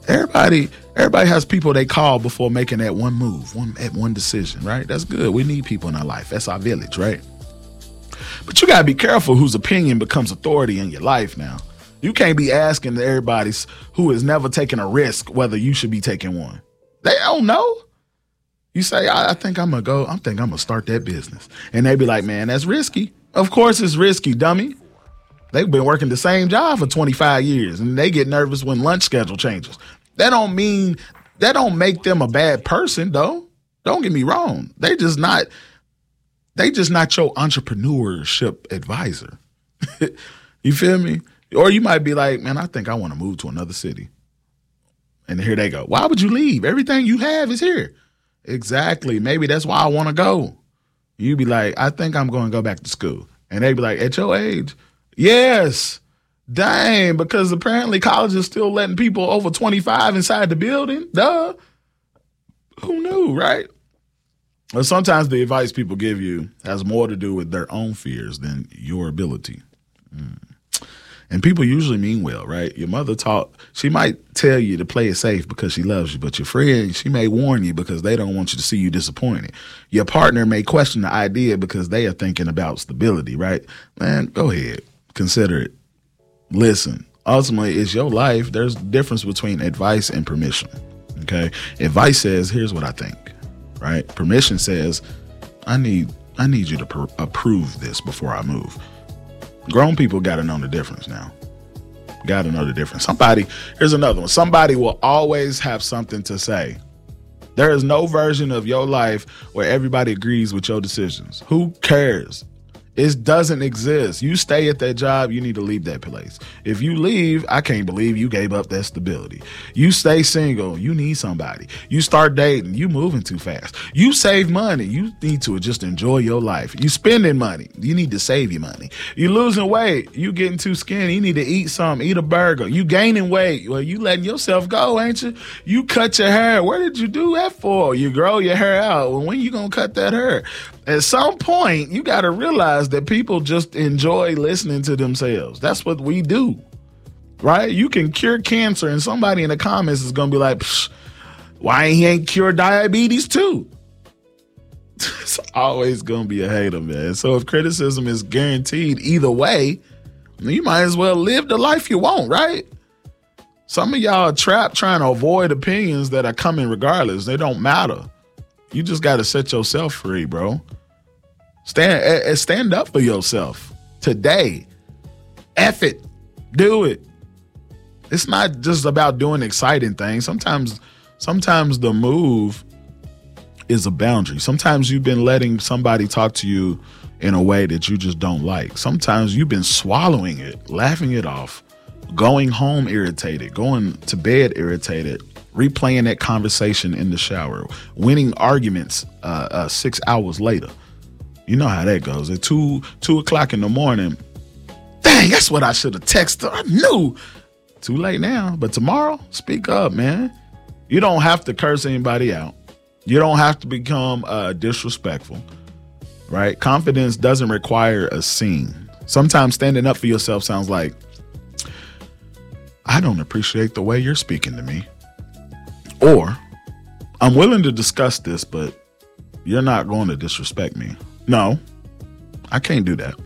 Everybody has people they call before making that one move, one decision, right? That's good. We need people in our life. That's our village, right? But you gotta be careful whose opinion becomes authority in your life now. You can't be asking everybody who has never taken a risk whether you should be taking one. They don't know. You say, I think I'm gonna start that business. And they be like, man, that's risky. Of course it's risky, dummy. They've been working the same job for 25 years and they get nervous when lunch schedule changes. That don't make them a bad person, though. Don't get me wrong. They just not your entrepreneurship advisor. You feel me? Or you might be like, man, I think I want to move to another city. And here they go. Why would you leave? Everything you have is here. Exactly. Maybe that's why I want to go. You be like, I think I'm going to go back to school. And they be like, at your age? Yes. Dang, because apparently college is still letting people over 25 inside the building. Duh. Who knew, right? Well, sometimes the advice people give you has more to do with their own fears than your ability. And people usually mean well, right? Your mother she might tell you to play it safe because she loves you, but your friend, she may warn you because they don't want you to see you disappointed. Your partner may question the idea because they are thinking about stability, right? Man, go ahead. Consider it. Listen, ultimately, it's your life. There's a difference between advice and permission, okay? Advice says, here's what I think, right? Permission says, I need you to approve this before I move. Grown people got to know the difference now. Got to know the difference. Here's another one. Somebody will always have something to say. There is no version of your life where everybody agrees with your decisions. Who cares? It doesn't exist. You stay at that job, you need to leave that place. If you leave, I can't believe you gave up that stability. You stay single, you need somebody. You start dating, you moving too fast. You save money, you need to just enjoy your life. You spending money, you need to save your money. You losing weight, you getting too skinny, you need to eat something, eat a burger. You gaining weight, well, you letting yourself go, ain't you? You cut your hair, where did you do that for? You grow your hair out, well, when you gonna cut that hair? At some point, you got to realize that people just enjoy listening to themselves. That's what we do, right? You can cure cancer, and somebody in the comments is going to be like, why he ain't cure diabetes too? It's always going to be a hater, man. So if criticism is guaranteed either way, you might as well live the life you want, right? Some of y'all are trapped trying to avoid opinions that are coming regardless. They don't matter. You just got to set yourself free, bro. Stand up for yourself today. F it. Do it. It's not just about doing exciting things. Sometimes the move is a boundary. Sometimes you've been letting somebody talk to you in a way that you just don't like. Sometimes you've been swallowing it, laughing it off, going home irritated, going to bed irritated, replaying that conversation in the shower, winning arguments 6 hours later. You know how that goes. At 2 o'clock in the morning, dang, that's what I should have texted. I knew. Too late now. But tomorrow, speak up, man. You don't have to curse anybody out. You don't have to become disrespectful, right? Confidence doesn't require a scene. Sometimes standing up for yourself sounds like, I don't appreciate the way you're speaking to me. Or, I'm willing to discuss this, but you're not going to disrespect me. No, I can't do that.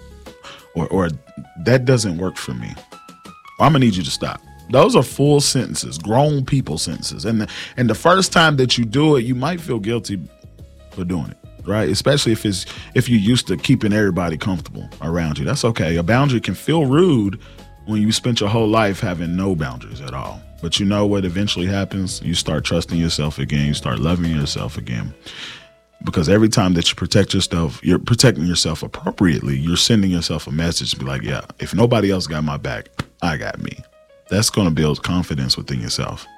Or that doesn't work for me. Or I'm going to need you to stop. Those are full sentences, grown people sentences. And the first time that you do it, you might feel guilty for doing it, right? Especially if you're used to keeping everybody comfortable around you. That's okay. A boundary can feel rude when you spent your whole life having no boundaries at all. But you know what eventually happens? You start trusting yourself again. You start loving yourself again. Because every time that you protect yourself, you're protecting yourself appropriately. You're sending yourself a message to be like, yeah, if nobody else got my back, I got me. That's going to build confidence within yourself.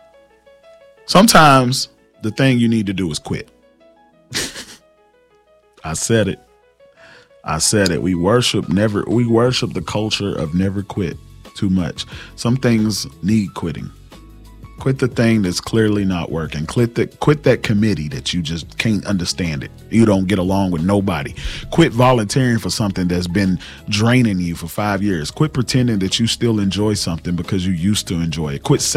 Sometimes the thing you need to do is quit. I said it. We worship the culture of never quit too much. Some things need quitting. Quit the thing that's clearly not working. Quit that committee that you just can't understand it. You don't get along with nobody. Quit volunteering for something that's been draining you for 5 years. Quit pretending that you still enjoy something because you used to enjoy it. Quit